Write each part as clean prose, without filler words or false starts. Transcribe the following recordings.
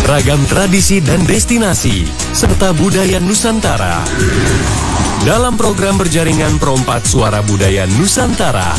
Ragam tradisi dan destinasi, serta budaya Nusantara. Dalam program berjaringan Perompat Suara Budaya Nusantara.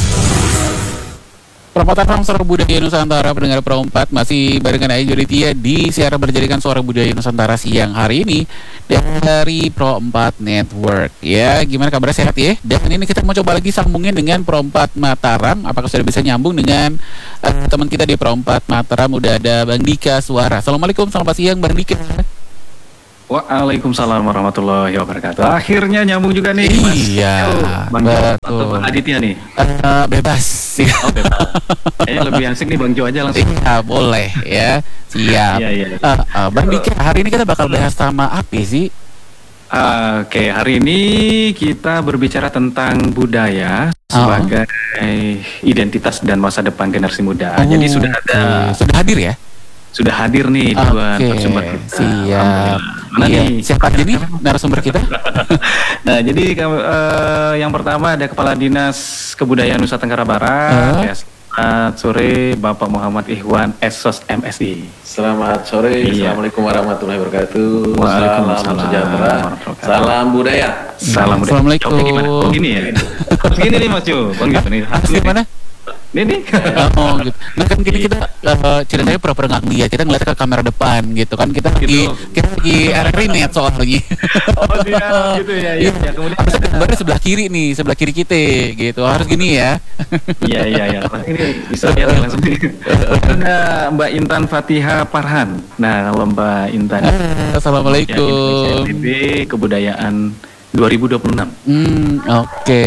Perempatan Suara Budaya Nusantara, pendengar Perompat, masih barengan Ayu Jolitia di siaran berjaringan Suara Budaya Nusantara siang hari ini dari Perompat Network. Ya, gimana kabar, sehat ya? Dan ini kita mau coba lagi sambungin dengan Perompat Mataram. Apakah sudah bisa nyambung dengan teman kita di Perompat Mataram? Udah ada Bang Dika Suara. Assalamualaikum, selamat siang Bang Dika. Waalaikumsalam warahmatullahi wabarakatuh. Akhirnya nyambung juga nih, Mas. Iya, Bang Jo atau Bang Aditya nih? Bebas. Oh, bebas. Lebih asik nih Bang Jo aja langsung. Iya, boleh ya. Siap. Iya. Bang Dika, hari ini kita bakal bahas sama apa sih? Oke, hari ini kita berbicara tentang budaya sebagai identitas dan masa depan generasi muda. Jadi sudah hadir ya? Sudah hadir nih dua narasumber kita. Siap. Mana nih? Siapa aja nih narasumber kita? Nah, jadi yang pertama ada Kepala Dinas Kebudayaan Nusa Tenggara Barat. Selamat sore, Bapak Muhammad Ikhwan, Esos MSI. Selamat sore, Assalamualaikum warahmatullahi wabarakatuh. Waalaikumsalam. Salam sejahtera, salam budaya. Salam budaya. Assalamualaikum. Gimana? Oh, gini ya. Gini nih Mas Jo. Bang gitu nih. Gimana? Ini oh gitu. Nah kan gini kita ceritanya pura-pura nggak ngeliat, kita ngeliat ke kamera depan gitu kan, kita lagi RRI net soalnya. Oh dia gitu ya. Kemudian harusnya gambarnya sebelah kiri nih, sebelah kiri kita gitu, harus gini ya. Iya. Ini bisa lihat langsung. Ada Mbak Intan Fatiha Farhan. Nah kalau Mbak Intan. Assalamualaikum. NTB Kebudayaan 2026. Oke.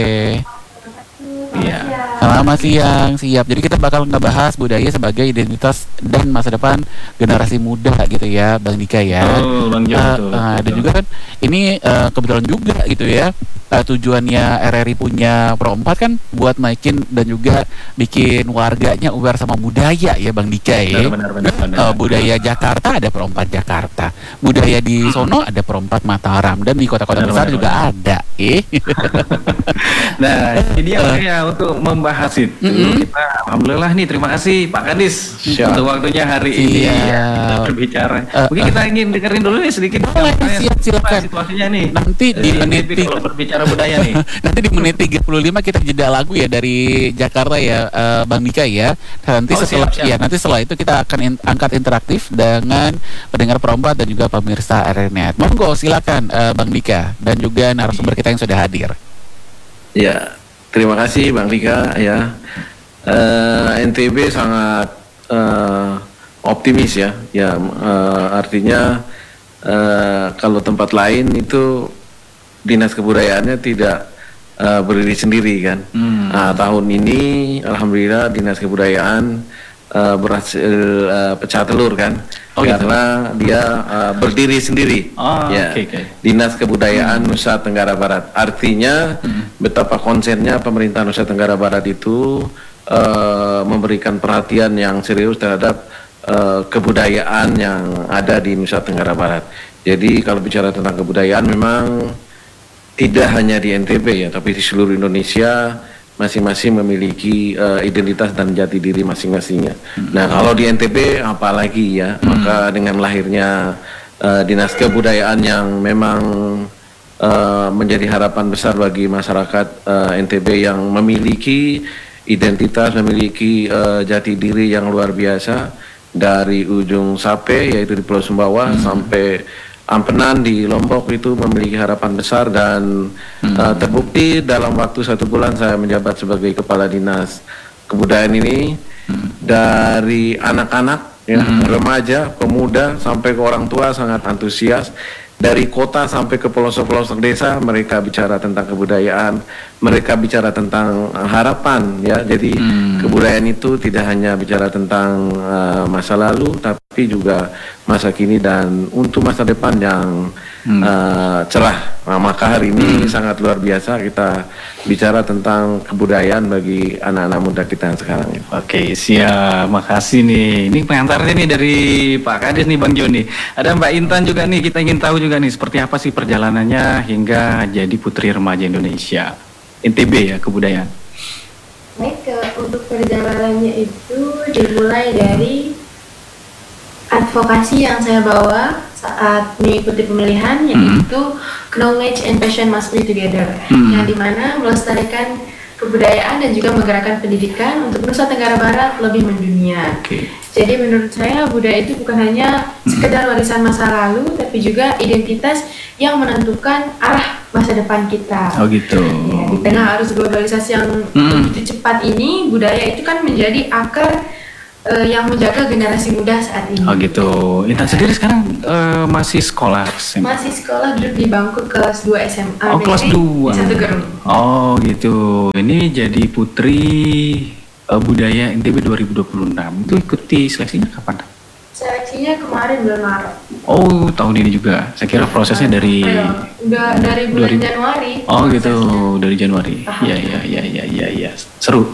Iya. Selamat siang, siap. Jadi kita bakal ngebahas budaya sebagai identitas dan masa depan generasi muda gitu ya, Bang Dika ya. Oh, Bang Jo, betul. Dan juga kan ini kebetulan juga gitu ya. Tujuannya RRI punya Perompat kan buat naikin dan juga bikin warganya aware sama budaya ya, Bang Dika ya. Benar. Budaya Jakarta ada Perompat Jakarta, budaya di sono ada Perompat Mataram, dan di kota-kota besar juga ada. Nah, ini dia untuk membahas itu. Kita alhamdulillah nih, terima kasih Pak Kadis untuk waktunya hari ini ya, berbicara. Mungkin kita ingin dengerin dulu nih sedikit. Silakan. Situasinya nih. Nanti di menit kalau berbicara budaya nih. Nanti di menit 35 kita jeda lagu ya dari Jakarta ya, Bang Dika ya. Nanti setelah siap. Nanti setelah itu kita akan angkat interaktif dengan pendengar Perompat dan juga pemirsa RRI. Monggo silakan Bang Dika dan juga narasumber kita yang sudah hadir. Ya, terima kasih Bang Dika ya. NTB sangat optimis ya. Artinya kalau tempat lain itu dinas kebudayaannya tidak berdiri sendiri kan. Tahun ini alhamdulillah dinas kebudayaan berhasil pecah telur kan. Karena dia berdiri sendiri. Dinas Kebudayaan Nusa Tenggara Barat. Artinya betapa konsennya pemerintah Nusa Tenggara Barat itu memberikan perhatian yang serius terhadap kebudayaan yang ada di Nusa Tenggara Barat. Jadi kalau bicara tentang kebudayaan memang tidak hanya di NTB ya, tapi di seluruh Indonesia masing-masing memiliki identitas dan jati diri masing-masingnya. Nah kalau di NTB apalagi ya, maka dengan lahirnya dinas kebudayaan yang memang menjadi harapan besar bagi masyarakat NTB yang memiliki identitas, memiliki jati diri yang luar biasa dari ujung Sape yaitu di Pulau Sumbawa sampai Ampenan di Lombok itu memiliki harapan besar dan terbukti dalam waktu 1 bulan saya menjabat sebagai Kepala Dinas Kebudayaan ini, dari anak-anak ya, remaja, pemuda sampai ke orang tua sangat antusias. Dari kota sampai ke pelosok-pelosok desa mereka bicara tentang kebudayaan, mereka bicara tentang harapan ya. Jadi kebudayaan itu tidak hanya bicara tentang masa lalu tapi juga masa kini dan untuk masa depan yang cerah. Nah, maka hari ini sangat luar biasa kita bicara tentang kebudayaan bagi anak-anak muda kita yang sekarang. Oke, siap. Makasih nih. Ini pengantarnya nih dari Pak Kadis nih, Bang Joni. Ada Mbak Intan juga nih. Kita ingin tahu juga nih seperti apa sih perjalanannya hingga jadi Putri Remaja Indonesia. NTB ya, kebudayaan. Baik, untuk perjalanannya itu dimulai dari advokasi yang saya bawa saat mengikuti pemilihan, yaitu knowledge and passion must be together, yang dimana melestarikan kebudayaan dan juga menggerakkan pendidikan untuk Nusa Tenggara Barat lebih mendunia. Jadi menurut saya budaya itu bukan hanya sekedar warisan masa lalu, tapi juga identitas yang menentukan arah masa depan kita. Oh gitu. Ya, di tengah arus globalisasi yang begitu cepat ini, budaya itu kan menjadi akar yang menjaga generasi muda saat ini. Oh gitu. Intan sendiri sekarang masih sekolah SMA? Masih sekolah, duduk di bangku kelas 2 SMA. Oh, kelas 2. Satu Gerung. Oh gitu. Ini jadi putri budaya NTB 2026. Itu ikuti seleksinya kapan? Seleksinya kemarin bulan Maret. Oh, tahun ini juga. Saya kira prosesnya dari udah dari bulan Januari. Oh gitu, dari Januari. Paham. Ya. Seru.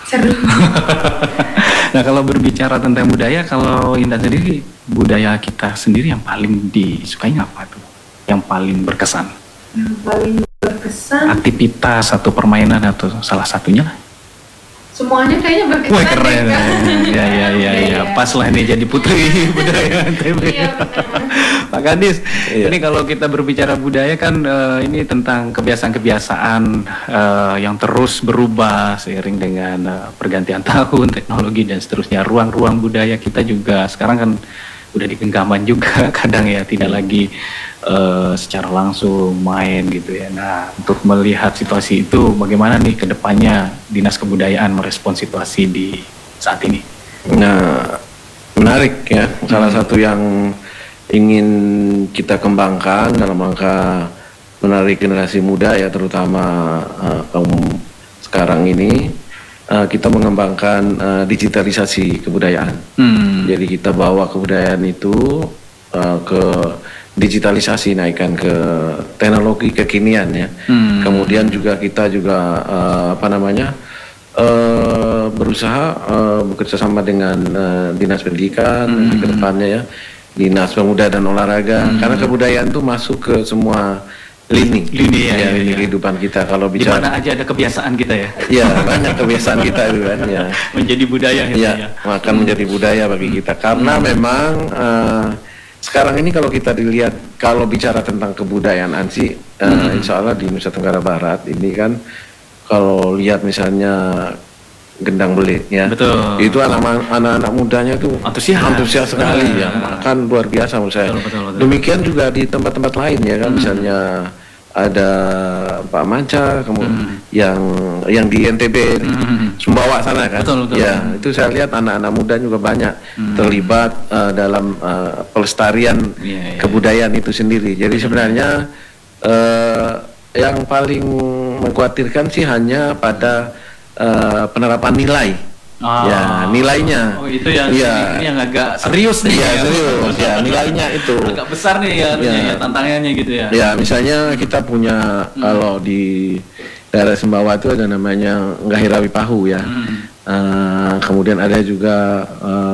Nah, kalau berbicara tentang budaya, kalau Intan sendiri, budaya kita sendiri yang paling disukai apa tuh? Yang paling berkesan? Yang paling berkesan Aktivitas atau permainan atau salah satunya lah. semuanya kayaknya berkesan. Wah, keren. kan? Ya. Pas lah ini jadi putri budaya NTB. Iya, benar. Pak Kadis, ini kalau kita berbicara budaya kan ini tentang kebiasaan-kebiasaan yang terus berubah seiring dengan pergantian tahun, teknologi dan seterusnya. Ruang-ruang budaya kita juga sekarang kan udah di genggaman juga kadang ya, tidak lagi secara langsung main gitu ya. Nah, untuk melihat situasi itu bagaimana nih ke depannya Dinas Kebudayaan merespon situasi di saat ini? Nah, menarik ya. Salah satu yang ingin kita kembangkan dalam rangka menarik generasi muda ya, terutama kaum sekarang ini, kita mengembangkan digitalisasi kebudayaan. Jadi kita bawa kebudayaan itu ke digitalisasi, naikkan ke teknologi kekinian ya. Kemudian juga kita juga berusaha bekerja sama dengan Dinas Pendidikan nanti ke depannya ya, Dinas Pemuda dan Olahraga, karena kebudayaan itu masuk ke semua lini kehidupan kita. Kalau Di bicara mana aja ada kebiasaan kita ya. ya, banyak kebiasaan kita itu kan ya. Menjadi budaya Ya, akan menjadi budaya bagi kita. Karena memang sekarang ini kalau kita dilihat, kalau bicara tentang kebudayaan ANSI, insya Allah di Nusa Tenggara Barat ini kan, kalau lihat misalnya gendang belik ya, Betul. itu anak-anak mudanya tuh antusias sekali ya, kan luar biasa menurut saya. Betul. Demikian juga di tempat-tempat lain ya kan, misalnya ada Pak Manca, kemudian yang di NTB Sumbawa sana kan. Betul. Ya, itu saya lihat anak-anak muda juga banyak terlibat dalam pelestarian kebudayaan itu sendiri. Jadi sebenarnya yang paling mengkhawatirkan sih hanya pada penerapan nilai. Ya, nilainya. Oh, itu yang ini yang agak serius nih. Iya, serius. Ya, nilainya itu. Agak besar nih ya, tantangannya gitu ya. Ya, misalnya kita punya kalau di daerah Sumbawa itu ada namanya Ngahirawi Pahu ya. Kemudian ada juga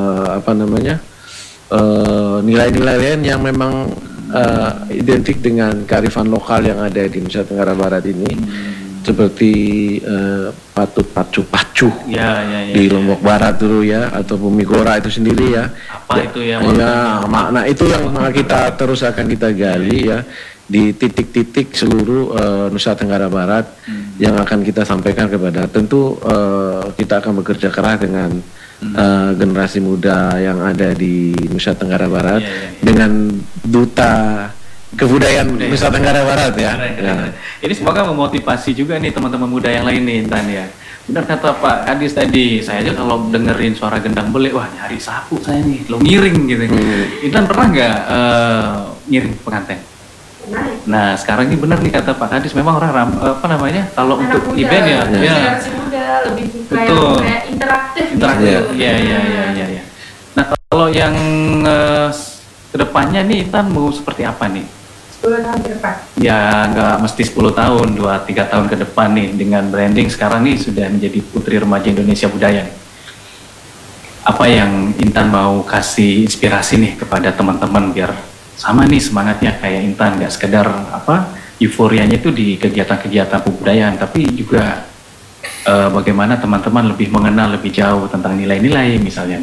nilai-nilai lain yang memang identik dengan kearifan lokal yang ada di Nusa Tenggara Barat ini. Seperti patut pacu-pacu di Lombok Barat dulu ya, atau Bumi Gora itu sendiri ya. Apa itu ya? Ya, makna itu yang kita terus akan kita gali ya di titik-titik seluruh Nusa Tenggara Barat yang akan kita sampaikan kepada. Tentu kita akan bekerja keras dengan generasi muda yang ada di Nusa Tenggara Barat dengan duta kebudayaan Nusa Tenggara Barat ya. Keren. Ini semoga memotivasi juga nih teman-teman muda yang lain nih, Intan ya. Benar kata Pak Kadis tadi, saya aja kalau dengerin suara gendang belik, wah nyari sapu saya nih, lo ngiring gitu. Intan pernah nggak ngiring pengantin? Nah sekarang ini benar nih kata Pak Kadis, memang orang kalau Anak untuk muda, event ya, generasi muda lebih kayak interaktif. Iya. Nah kalau yang kedepannya nih Intan mau seperti apa nih? 10 tahun ke depan. Ya nggak mesti 10 tahun, 2-3 tahun ke depan nih, dengan branding sekarang nih sudah menjadi Putri Remaja Indonesia Budaya nih. Apa yang Intan mau kasih inspirasi nih kepada teman-teman biar sama nih semangatnya kayak Intan, nggak sekedar euforianya itu di kegiatan-kegiatan kebudayaan, tapi juga bagaimana teman-teman lebih mengenal lebih jauh tentang nilai-nilai misalnya nih.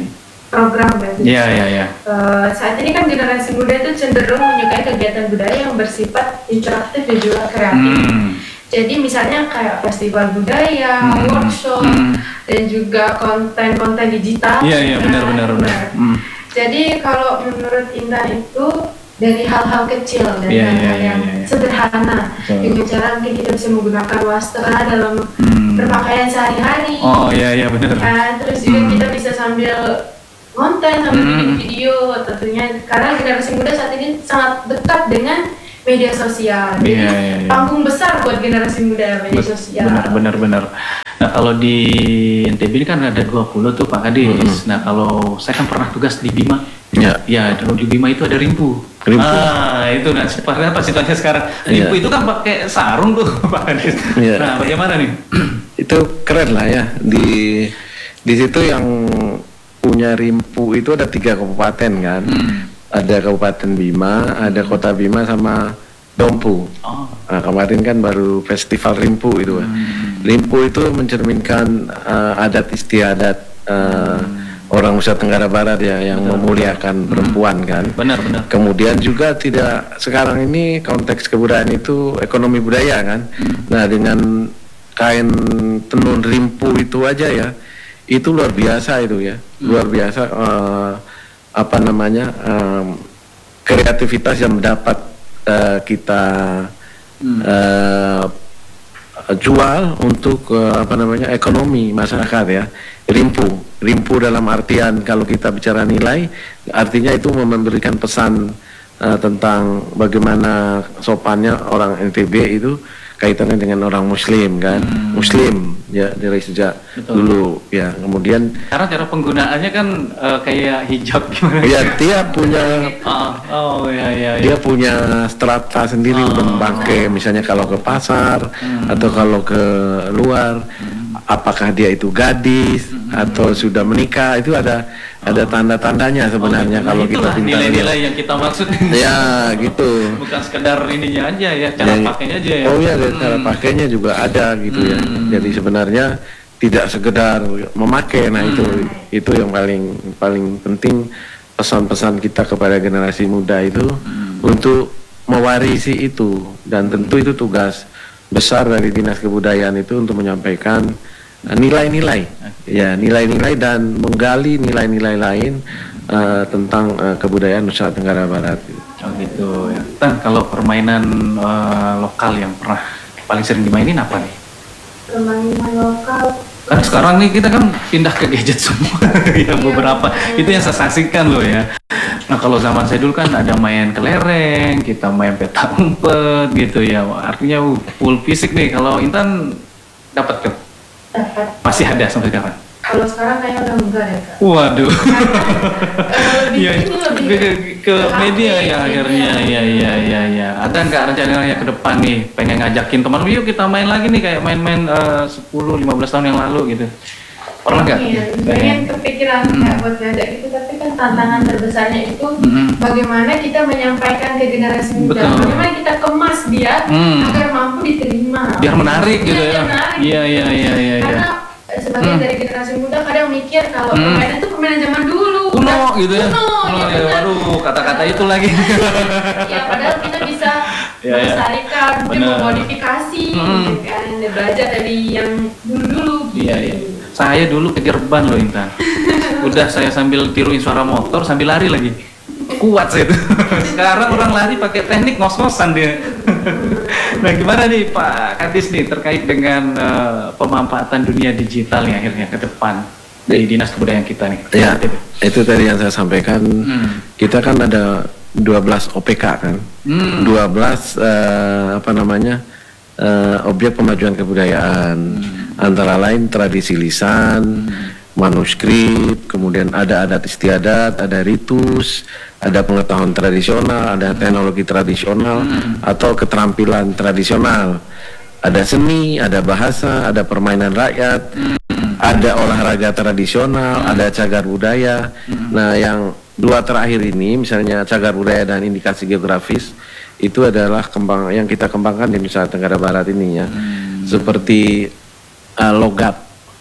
program berarti. Iya. Saat ini kan generasi muda itu cenderung menyukai kegiatan budaya yang bersifat interaktif dan juga kreatif. Jadi misalnya kayak festival budaya, workshop, dan juga konten-konten digital. Iya, benar. Jadi kalau menurut Intan itu dari hal-hal kecil dan hal-hal yang sederhana, dengan cara mungkin kita bisa menggunakan wastra dalam berpakaian sehari-hari. Oh iya benar. Terus juga kita bisa sambil konten sambil bikin video tentunya, karena generasi muda saat ini sangat dekat dengan media sosial. Jadi panggung besar buat generasi muda media sosial. Benar. Nah kalau di NTB ini kan ada 20 tuh Pak Kadis. Nah kalau saya kan pernah tugas di Bima. Ya kalau di Bima itu ada Rimpu. Itu nah seperti apa situasinya sekarang? Rimpu itu kan pakai sarung tuh Pak Kadis. Nah bagaimana nih? Itu keren lah ya. Di situ yang punya Rimpu itu ada 3 kabupaten kan. Ada Kabupaten Bima, ada Kota Bima sama Dompu. Nah, kemarin kan baru festival Rimpu itu. Rimpu itu mencerminkan adat istiadat orang Nusa Tenggara Barat ya, yang memuliakan perempuan kan. Benar. Kemudian juga sekarang ini konteks kebudayaan itu ekonomi budaya kan. Nah dengan kain tenun Rimpu itu aja ya, itu luar biasa itu ya, luar biasa kreativitas yang dapat kita jual untuk ekonomi masyarakat ya. Rimpu dalam artian kalau kita bicara nilai, artinya itu memberikan pesan tentang bagaimana sopannya orang NTB itu kaitannya dengan orang Muslim kan, Muslim ya dari sejak dulu ya. Kemudian karena cara penggunaannya kan kayak hijab gimana? Ya dia punya, dia punya strata sendiri memakai, misalnya kalau ke pasar atau kalau ke luar, apakah dia itu gadis atau sudah menikah, itu ada tanda-tandanya sebenarnya. Kalau kita nilai-nilai yang kita maksud ya gitu, bukan sekedar ininya aja ya, cara pakainya aja ya. Oh ya, cara pakainya juga ada gitu ya. Jadi sebenarnya tidak sekedar memakai. Nah itu yang paling penting, pesan-pesan kita kepada generasi muda itu untuk mewarisi itu, dan tentu itu tugas besar dari Dinas Kebudayaan itu untuk menyampaikan nilai-nilai ya, nilai-nilai dan menggali nilai-nilai lain tentang kebudayaan Nusa Tenggara Barat. Oh gitu ya. Dan kalau permainan lokal yang pernah paling sering dimainin apa nih? Permainan lokal. Kan sekarang nih kita kan pindah ke gadget semua ya, beberapa itu yang saya saksikan loh ya. Nah kalau zaman saya dulu kan ada main kelereng, kita main peta umpet gitu ya. Artinya full fisik nih. Kalau Intan dapat ke? Dapat. Masih ada sampai sekarang? Kalau sekarang kayaknya udah enggak ya Kak. Waduh. Lebih ke media ya akhirnya. Ya. Ada nggak rencananya ke depan nih pengen ngajakin teman, yuk kita main lagi nih kayak main-main 10-15 tahun yang lalu gitu? Pernah nggak? Pengen kepikiran kayak buat ngajak gitu, tapi kan tantangan terbesarnya itu bagaimana kita menyampaikan ke generasi muda, bagaimana kita kemas dia agar mampu diterima. Biar menarik gitu ya. Iya. Karena sebagian dari generasi muda kadang mikir kalau permainan itu permainan zaman dulu. Kuno gitu ya. Ya, waduh, kata-kata itu lagi. Ya padahal kita bisa melestarikan, mungkin memodifikasi, gitu kan, belajar dari yang dulu-dulu. Iya. Saya dulu kejar ban loh Intan. Udah saya sambil tiruin suara motor sambil lari lagi. Kuat saya itu. Sekarang orang lari pakai teknik ngos-ngosan dia. Nah gimana nih Pak Kadis nih terkait dengan pemanfaatan dunia digital nih akhirnya ke depan dari Dinas Kebudayaan kita nih? Ya, itu tadi yang saya sampaikan. Kita kan ada 12 OPK kan, 12 objek pemajuan kebudayaan, antara lain tradisi lisan, manuskrip, kemudian ada adat istiadat, ada ritus, ada pengetahuan tradisional, ada teknologi tradisional atau keterampilan tradisional, ada seni, ada bahasa, ada permainan rakyat, ada olahraga tradisional, ada cagar budaya. Nah yang 2 terakhir ini, misalnya cagar budaya dan indikasi geografis, itu adalah yang kita kembangkan di Nusa Tenggara Barat ini ya, seperti logat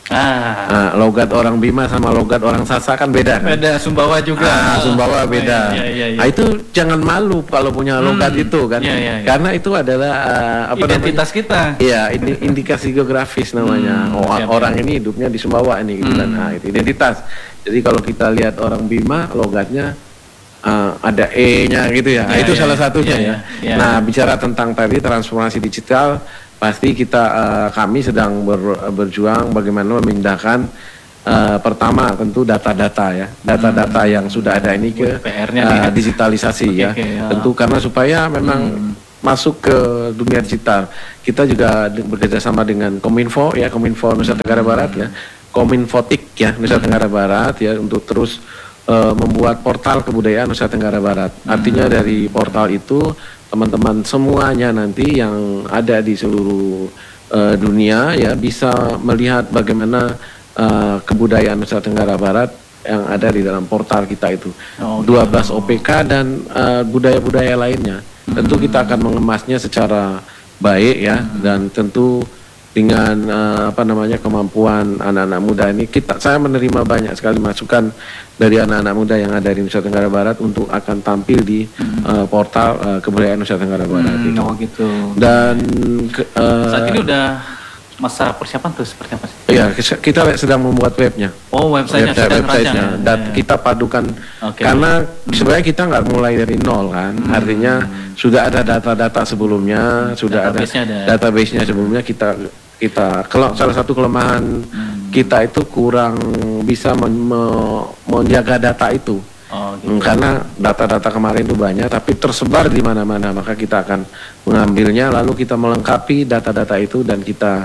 Logat orang Bima sama logat orang Sasa kan beda kan? Beda, Sumbawa juga. Sumbawa beda. Iya. Nah, itu jangan malu kalau punya logat itu kan. Iya. Karena itu adalah identitas kita. Iya, ini indikasi geografis namanya. Orang ini hidupnya di Sumbawa ini gitu kan. Nah, itu identitas. Jadi kalau kita lihat orang Bima logatnya ada E-nya gitu ya. Itu salah satunya ya. Nah, bicara tentang tadi transformasi digital, pasti kami sedang berjuang bagaimana memindahkan pertama tentu data-data ya, data-data yang sudah ada ini ke digitalisasi ya. Tentu karena supaya memang masuk ke dunia digital. Kita juga bekerjasama dengan Kominfo ya, Kominfo Nusa Tenggara Barat ya, Kominfotik ya Nusa Tenggara Barat ya, untuk terus membuat portal kebudayaan Nusa Tenggara Barat. Artinya dari portal itu teman-teman semuanya nanti yang ada di seluruh dunia ya bisa melihat bagaimana kebudayaan Nusa Tenggara Barat yang ada di dalam portal kita itu. 12 OPK dan budaya-budaya lainnya. Tentu kita akan mengemasnya secara baik ya, dan tentu dengan kemampuan anak-anak muda ini, saya menerima banyak sekali masukan dari anak-anak muda yang ada di Nusa Tenggara Barat untuk akan tampil di portal kebudayaan Nusa Tenggara Barat. Gitu. Dan saat ini udah masa persiapan tuh seperti apa sih? Iya, kita sedang membuat webnya. Websitenya. Dan kita padukan karena sebenarnya kita nggak mulai dari nol kan. Artinya sudah ada data-data sebelumnya, sudah ada database-nya sebelumnya. Kalau salah satu kelemahan kita itu kurang bisa menjaga data itu. Karena data-data kemarin itu banyak tapi tersebar di mana-mana, maka kita akan mengambilnya lalu kita melengkapi data-data itu dan kita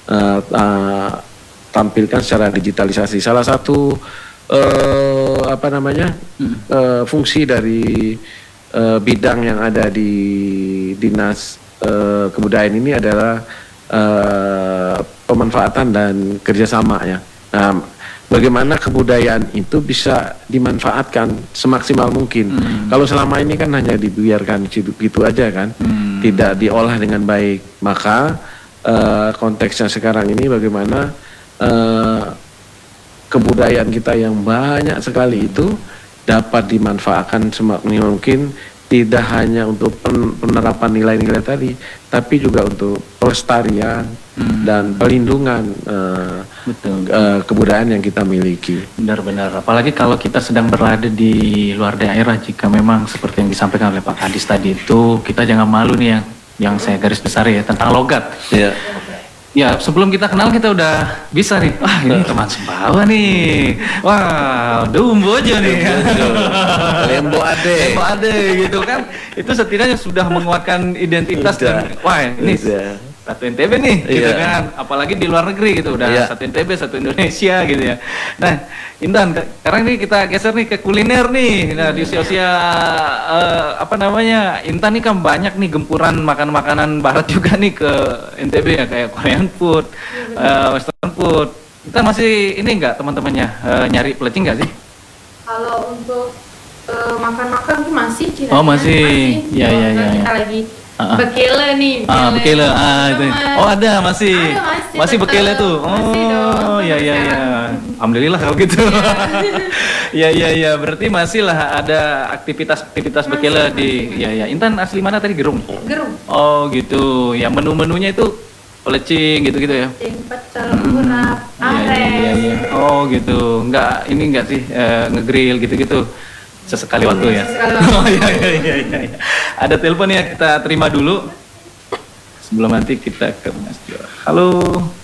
tampilkan secara digitalisasi. Salah satu fungsi dari bidang yang ada di Dinas Kebudayaan ini adalah pemanfaatan dan kerjasama ya. Nah, bagaimana kebudayaan itu bisa dimanfaatkan semaksimal mungkin. Kalau selama ini kan hanya dibiarkan gitu aja kan, tidak diolah dengan baik. Maka konteksnya sekarang ini bagaimana kebudayaan kita yang banyak sekali itu dapat dimanfaatkan semaksimal mungkin, tidak hanya untuk penerapan nilai-nilai tadi, tapi juga untuk pelestarian dan pelindungan kebudayaan yang kita miliki. Benar-benar, apalagi kalau kita sedang berada di luar daerah, jika memang seperti yang disampaikan oleh Pak Kadis tadi itu, kita jangan malu nih yang saya garis besar ya tentang logat. Ya, sebelum kita kenal kita udah bisa nih. Wah, ini teman Sumbawa nih. Wah, dumbo aja nih. Lembo ade gitu kan. Itu setidaknya sudah menguatkan identitas dan wah, ini satu NTB nih gitu kan. Apalagi di luar negeri gitu udah satu NTB, satu Indonesia gitu ya. Nah, Intan, sekarang nih kita geser nih ke kuliner nih. Nah, di usia Intan nih kan banyak nih gempuran makanan-makanan barat juga nih ke NTB ya, kayak Korean food, Western food. Intan masih ini enggak teman-temannya nyari pelecing enggak sih? Kalau untuk makan-makan masih kiranya. Oh, masih. Iya. Kita lagi bekele nih. Bekele. Itu. Oh, ada masih. Masih bekele tuh. Oh, iya. Alhamdulillah kalau gitu. Iya. Berarti masih lah ada aktivitas bekele di. Iya. Intan asli mana tadi? Gerung. Oh, gitu. Ya menu-menunya itu pelecing gitu-gitu ya. Pecel, urap, ares. Iya. Oh, gitu. Enggak sih ngegrill gitu-gitu. Sesekali waktu ya. Oh iya. Ada telepon ya, kita terima dulu. Sebelum nanti kita ke Mas Jo. Halo.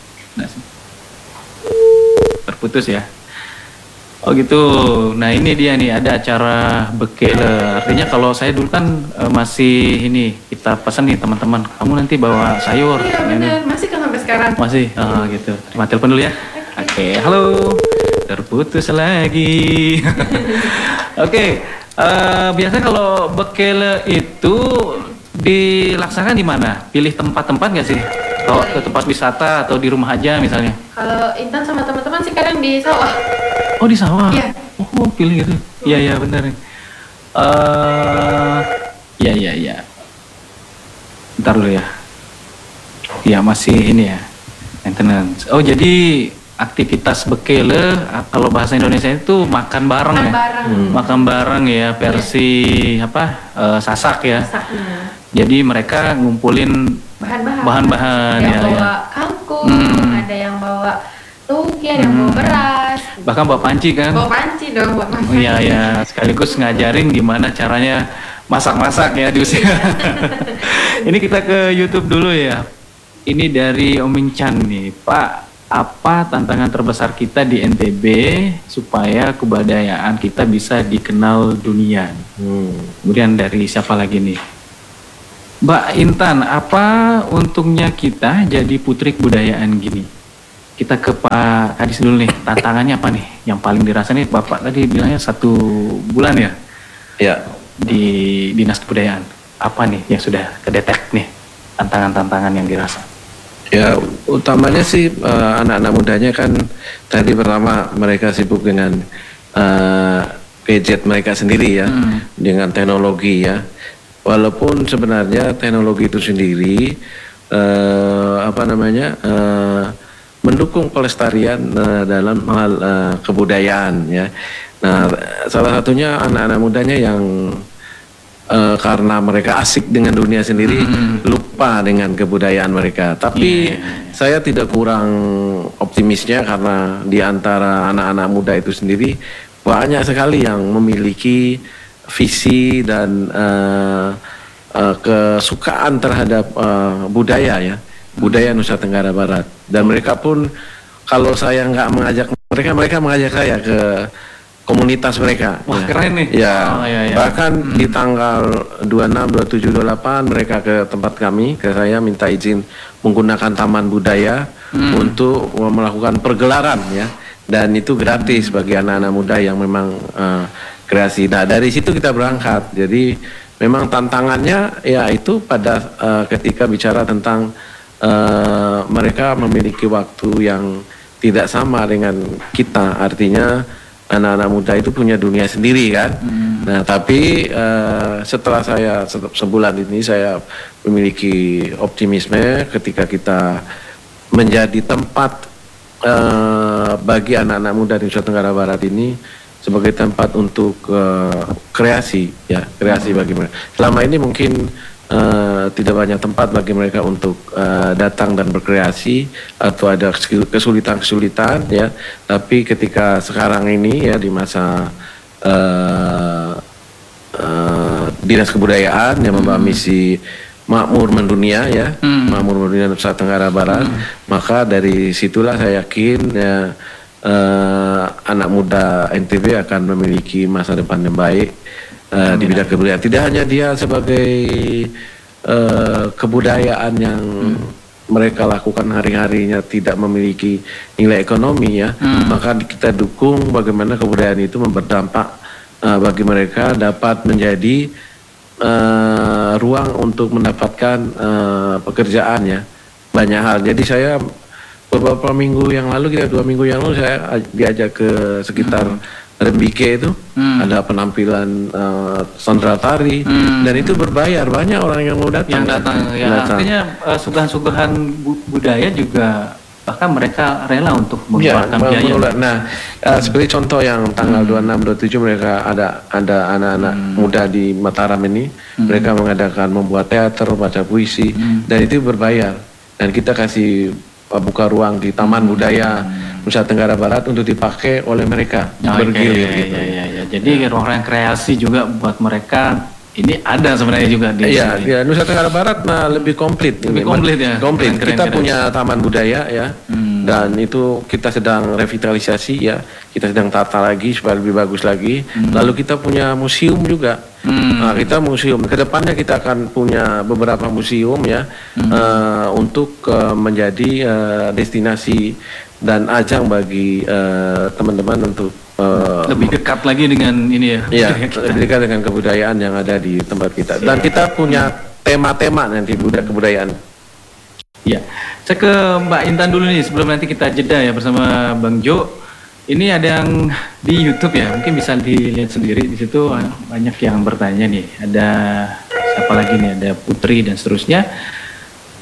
Terputus ya. Oh gitu. Nah ini dia nih, ada acara bekele. Artinya kalau saya dulu kan masih ini, kita pesan nih teman-teman, kamu nanti bawa sayur. Iya benar, masih kan sampai sekarang. Masih. Gitu. Terima telepon dulu ya. Oke, halo. Terputus lagi. Oke, biasanya kalau bekele itu dilaksanakan di mana? Pilih tempat-tempat nggak sih? Kalau ke tempat wisata atau di rumah aja misalnya? Kalau Intan sama teman-teman sih kadang di sawah. Oh di sawah? Iya. Oh pilih gitu? Iya benar. Iya. Bentar dulu ya. Ya masih ini ya, maintenance. Oh jadi aktivitas bekele, kalau bahasa Indonesia itu makan bareng Makan ya. bareng. Makan bareng ya, versi sasak ya. Masaknya. Jadi mereka ngumpulin bahan-bahan Ada yang ya, bawa kangkung, ada yang bawa toge, ada yang bawa beras. bahkan bawa panci kan. Bawa panci dong, bawa masak. Iya ya, sekaligus ngajarin gimana caranya masak-masak ya di usia. Ini kita ke YouTube dulu ya. Ini dari Om Chan nih, Pak. Apa tantangan terbesar kita di NTB supaya kebudayaan kita bisa dikenal dunia? Kemudian dari siapa lagi nih? Mbak Intan, apa untungnya kita jadi putri kebudayaan gini? Kita ke Pak Kadis dulu nih, tantangannya apa nih? Yang paling dirasa nih, Bapak tadi bilangnya 1 bulan ya? Ya, Di Dinas Kebudayaan. Apa nih yang sudah kedetek nih, tantangan-tantangan yang dirasa? ya utamanya sih anak-anak mudanya kan tadi pertama mereka sibuk dengan gadget mereka sendiri ya, dengan teknologi ya. Walaupun sebenarnya teknologi itu sendiri mendukung pelestarian dalam hal kebudayaan ya. Nah, salah satunya anak-anak mudanya yang karena mereka asik dengan dunia sendiri, lupa dengan kebudayaan mereka. Tapi saya tidak kurang optimisnya karena di antara anak-anak muda itu sendiri banyak sekali yang memiliki visi dan kesukaan terhadap budaya ya, budaya Nusa Tenggara Barat. Dan mereka pun kalau saya nggak mengajak mereka mengajak saya ke komunitas mereka. Wah, ya. keren nih. Ya, Oh, ya. bahkan di tanggal 26, 27, 28 mereka ke tempat kami, ke saya minta izin menggunakan taman budaya untuk melakukan pergelaran ya. Dan itu gratis bagi anak-anak muda yang memang kreasi. Nah, dari situ kita berangkat. Jadi memang tantangannya ya itu pada ketika bicara tentang mereka memiliki waktu yang tidak sama dengan kita. Artinya anak-anak muda itu punya dunia sendiri kan. Nah, tapi setelah saya sebulan ini saya memiliki optimisme ketika kita menjadi tempat bagi anak-anak muda di Nusa Tenggara Barat ini sebagai tempat untuk kreasi ya, kreasi bagi mereka. Selama ini mungkin tidak banyak tempat bagi mereka untuk datang dan berkreasi atau ada kesulitan-kesulitan ya. Tapi ketika sekarang ini ya di masa Dinas Kebudayaan yang membawa misi makmur mendunia ya, makmur mendunia Nusa Tenggara Barat, maka dari situlah saya yakin ya anak muda NTB akan memiliki masa depan yang baik di bidang kebudayaan. Tidak hanya dia sebagai kebudayaan yang mereka lakukan hari-harinya tidak memiliki nilai ekonomi ya, maka kita dukung bagaimana kebudayaan itu berdampak bagi mereka dapat menjadi ruang untuk mendapatkan pekerjaan ya, banyak hal. Jadi saya beberapa minggu yang lalu, 2 minggu yang lalu saya diajak ke sekitar Rembike itu, ada penampilan sandra tari dan itu berbayar, banyak orang yang mau datang. Artinya suguhan-suguhan budaya juga bahkan mereka rela untuk mengeluarkan biaya. Nah, seperti contoh yang tanggal 26, 27 mereka ada anak-anak muda di Mataram ini, mereka membuat teater, baca puisi, dan itu berbayar. Dan kita kasih buka ruang di Taman Budaya Nusa Tenggara Barat untuk dipakai oleh mereka bergilir gitu. Jadi ruang kreasi juga buat mereka. Ini ada sebenarnya juga di ya, Nusa Tenggara Barat lebih komplit. Lebih komplit ya. Komplit. Keren, Kita keren. punya taman budaya ya. Dan itu kita sedang revitalisasi ya. Kita sedang tata lagi supaya lebih bagus lagi. Lalu kita punya museum juga. Nah, kita museum. Kedepannya kita akan punya beberapa museum ya untuk menjadi destinasi dan ajang bagi teman-teman untuk lebih dekat lagi dengan ini ya. Iya, lebih dekat dengan kebudayaan yang ada di tempat kita. Dan kita punya tema-tema nanti kebudayaan. Iya. Saya ke Mbak Intan dulu nih sebelum nanti kita jeda ya bersama Bang Jo. Ini ada yang di YouTube ya, mungkin bisa dilihat sendiri di situ banyak yang bertanya nih. Ada siapa lagi nih? Ada Putri dan seterusnya.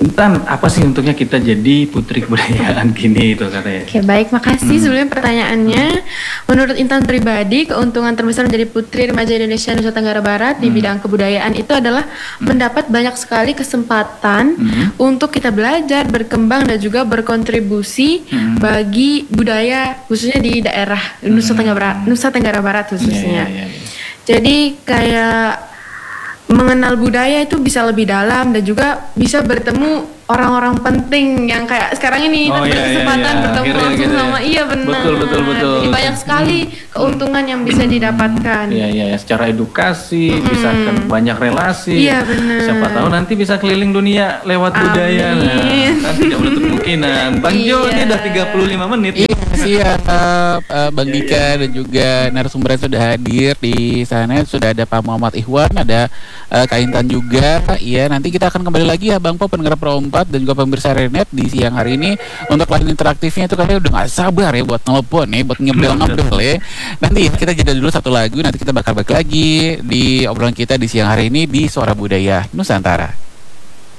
Intan, apa sih untungnya kita jadi putri kebudayaan gini itu katanya? Oke, baik, makasih sebelumnya pertanyaannya. Menurut Intan pribadi, keuntungan terbesar menjadi putri remaja Indonesia Nusa Tenggara Barat di bidang kebudayaan itu adalah mendapat banyak sekali kesempatan untuk kita belajar, berkembang dan juga berkontribusi bagi budaya khususnya di daerah Nusa Tenggara Barat khususnya. Jadi kayak mengenal budaya itu bisa lebih dalam dan juga bisa bertemu orang-orang penting yang kayak sekarang ini berkesempatan bertemu langsung sama benar. Betul. Jadi banyak sekali keuntungan yang bisa didapatkan. Iya, secara edukasi bisa kan banyak relasi. Iya, benar. Siapa tahu nanti bisa keliling dunia lewat budaya. Kan tidak menutup kemungkinan. Bang Jo ini udah 35 menit. Iya, siap. Bang Dika dan juga narasumber yang sudah hadir di sana. Sudah ada Pak Muhammad Ikhwan, ada Kak Intan juga. Iya, nanti kita akan kembali lagi ya Bang Po, pendengar Pro 4 dan juga pemirsa Renet di siang hari ini. Untuk line interaktifnya itu kalian udah gak sabar ya buat telepon nih, buat ngebel ya. Nanti kita jeda dulu satu lagu, nanti kita bakal balik lagi di obrolan kita di siang hari ini di Suara Budaya Nusantara.